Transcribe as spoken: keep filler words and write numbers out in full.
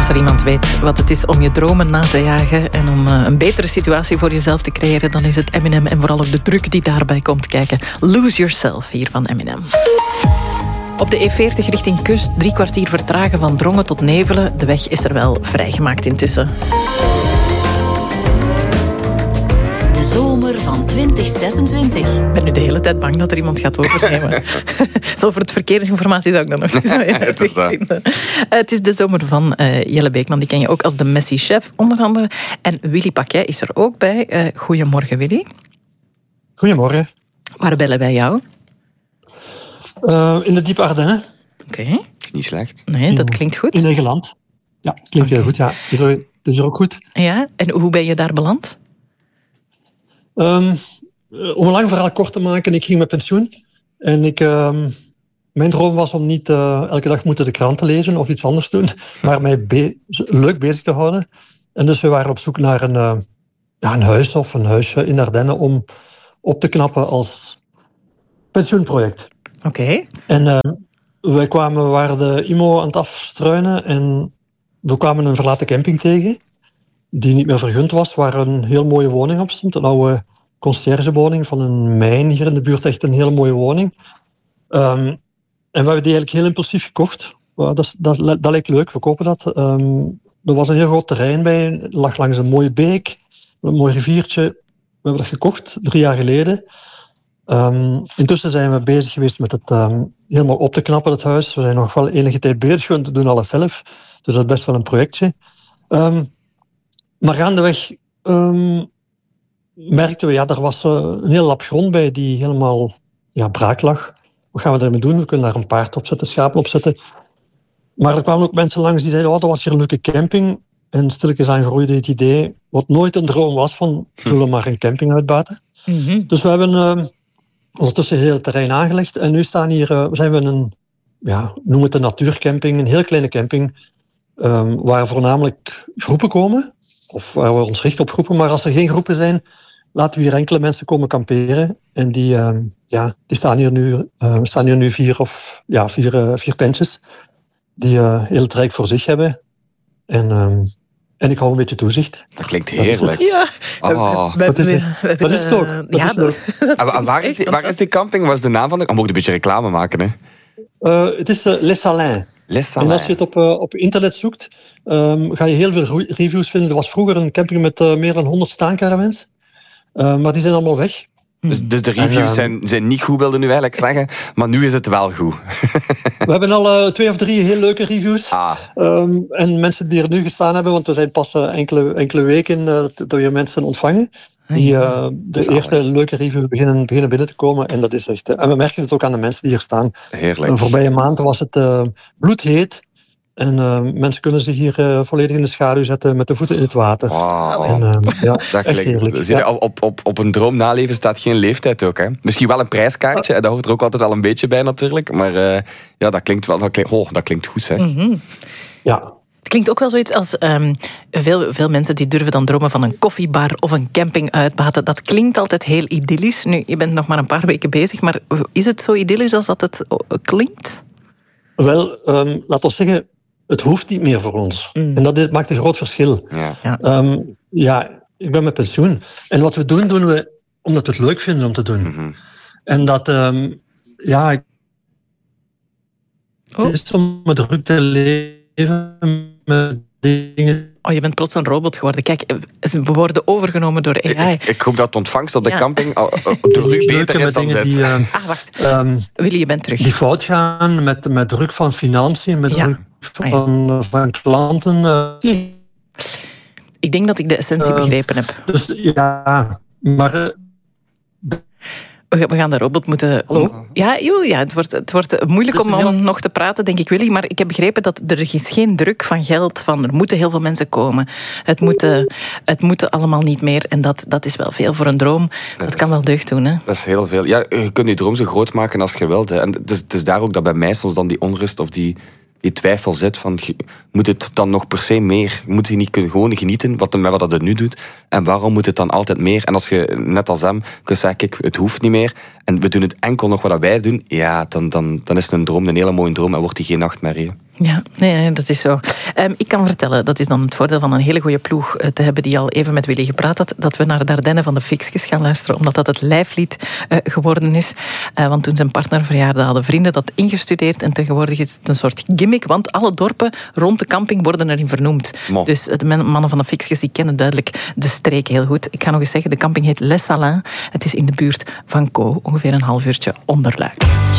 Als er iemand weet wat het is om je dromen na te jagen en om uh, een betere situatie voor jezelf te creëren, dan is het Eminem en vooral ook de druk die daarbij komt kijken. Lose Yourself hier van Eminem. Op de E veertig richting kust, drie kwartier vertragen van Drongen tot Nevelen. De weg is er wel vrijgemaakt intussen. De zomer van twintig zesentwintig. Ik ben nu de hele tijd bang dat er iemand gaat overnemen. Zo voor het verkeersinformatie zou ik dat nog niet zo heel erg vinden. Uh, het is de zomer van uh, Jelle Beekman. Die ken je ook als de Messi-chef, onder andere. En Willy Paquet is er ook bij. Uh, goedemorgen, Willy. Goedemorgen. Waar bellen wij jou? Uh, in de diepe Ardennen. Oké. Okay. Niet slecht. Nee, dat klinkt goed. In Nederland. Ja, klinkt okay. heel goed. Ja. Het is er, het is er ook goed. Ja, en hoe ben je daar beland? Um, om een lang verhaal kort te maken, ik ging met pensioen. En ik, um, mijn droom was om niet uh, elke dag moeten de krant te lezen of iets anders doen, maar mij be- leuk bezig te houden. En dus we waren op zoek naar een, uh, ja, een huis of een huisje in Ardennen om op te knappen als pensioenproject. Oké. Okay. En uh, wij kwamen, we waren de I M O aan het afstruinen en we kwamen een verlaten camping tegen die niet meer vergund was, waar een heel mooie woning op stond. Een oude conciërgewoning van een mijn hier in de buurt. Echt een hele mooie woning. Um, en we hebben die eigenlijk heel impulsief gekocht. Dat, dat, dat leek leuk, we kopen dat. Um, er was een heel groot terrein bij. Het lag langs een mooie beek. Een mooi riviertje. We hebben dat gekocht, drie jaar geleden. Um, intussen zijn we bezig geweest met het um, helemaal op te knappen, het huis. We zijn nog wel enige tijd bezig, we doen alles zelf. Dus dat is best wel een projectje. Um, Maar gaandeweg um, merkten we, ja, er was uh, een hele lap grond bij die helemaal ja, braak lag. Wat gaan we daarmee doen? We kunnen daar een paard op zetten, schapen op zetten. Maar er kwamen ook mensen langs die zeiden, oh, dat was hier een leuke camping. En stilletjes aan groeide het idee, wat nooit een droom was, van zullen we maar een camping uitbaten. Mm-hmm. Dus we hebben uh, ondertussen heel het terrein aangelegd. En nu staan hier, uh, zijn we een, ja, noem het een natuurcamping, een heel kleine camping, um, waar voornamelijk groepen komen. Of waar we ons richten op groepen. Maar als er geen groepen zijn, laten we hier enkele mensen komen kamperen. En die, uh, ja, die staan hier nu, uh, staan hier nu vier, of, ja, vier, uh, vier tentjes die uh, heel het rijk voor zich hebben. En, um, en ik hou een beetje toezicht. Dat klinkt heerlijk. Ja, oh. dat, is het. dat is het ook. Dat ja, is het ook. En waar, is die, waar is die camping? Wat is de naam van de... Oh, mocht een beetje reclame maken, hè? Uh, het is uh, Les Salins. En als je het op, uh, op internet zoekt, um, ga je heel veel reviews vinden. Er was vroeger een camping met uh, meer dan honderd staancaravans. Uh, maar die zijn allemaal weg. Dus, dus de reviews en, uh, zijn, zijn niet goed, wilde nu eigenlijk zeggen. Maar nu is het wel goed. We hebben al uh, twee of drie heel leuke reviews. Ah. Um, en mensen die er nu gestaan hebben, want we zijn pas uh, enkele, enkele weken uh, dat we mensen ontvangen. Die uh, de Zalig. eerste leuke reviews beginnen, beginnen binnen te komen. En dat is echt. Uh, en we merken het ook aan de mensen die hier staan. Heerlijk. De voorbije maand was het uh, bloedheet. En uh, mensen kunnen zich hier uh, volledig in de schaduw zetten met de voeten in het water. Wow. En, uh, ja, dat echt klinkt, heerlijk. Zie je, ja. op, op, op een droom naleven staat geen leeftijd ook. Hè? Misschien wel een prijskaartje. En dat hoort er ook altijd wel een beetje bij natuurlijk. Maar uh, ja, dat klinkt wel. Dat klinkt, oh, dat klinkt goed, zeg. Mm-hmm. Ja. Het klinkt ook wel zoiets als... Um, veel, veel mensen die durven dan dromen van een koffiebar of een camping uitbaten. Dat klinkt altijd heel idyllisch. Nu, je bent nog maar een paar weken bezig, maar is het zo idyllisch als dat het klinkt? Wel, um, laten we zeggen, het hoeft niet meer voor ons. Mm. En dat is, maakt een groot verschil. Ja. Ja. Um, ja, ik ben met pensioen. En wat we doen, doen we omdat we het leuk vinden om te doen. Mm-hmm. En dat, um, ja... Oh. Het is om met druk te leven... met dingen. Oh, je bent plots een robot geworden. Kijk, we worden overgenomen door A I. Ik, ik hoop dat de ontvangst op de ja. camping oh, oh, door u beter is dan dit. Die, uh, ah, wacht. Um, Willy, je bent terug. Die fout gaan met, met druk van financiën, met ja. druk van, ah, ja. van klanten. Uh, ik denk dat ik de essentie uh, begrepen heb. Dus ja, maar... Uh, We gaan de robot moeten... Hallo? Ja, joh, ja het, wordt, het wordt moeilijk het om, heel... om nog te praten, denk ik, Willy. Maar ik heb begrepen dat er is geen druk van geld. Van er moeten heel veel mensen komen. Het moeten, het moeten allemaal niet meer. En dat, dat is wel veel voor een droom. Dat, dat kan wel deugd doen, hè? Dat is heel veel. Ja, je kunt je droom zo groot maken als je wilt. Hè. En het is, het is daar ook dat bij mij soms dan die onrust of die... die twijfel zit van, moet het dan nog per se meer? Moet je niet kunnen gewoon genieten wat, met wat het nu doet? En waarom moet het dan altijd meer? En als je, net als hem, kunt zeggen, kijk, het hoeft niet meer. en we doen het enkel nog wat wij doen, ja, dan, dan, dan is het een droom, een hele mooie droom en wordt die geen nachtmerrie. Ja, nee, dat is zo. Um, ik kan vertellen, dat is dan het voordeel van een hele goede ploeg uh, te hebben die al even met Willy gepraat had, dat we naar de Ardennen van de Fixkes gaan luisteren, omdat dat het lijflied uh, geworden is. Uh, want toen zijn partner verjaarde, hadden vrienden dat ingestudeerd en tegenwoordig is het een soort gimmick, want alle dorpen rond de camping worden erin vernoemd. Mo. Dus de mannen van de Fixkes die kennen duidelijk de streek heel goed. Ik ga nog eens zeggen, de camping heet Les Salins. Het is in de buurt van Co, ongeveer een half uurtje onder Luik.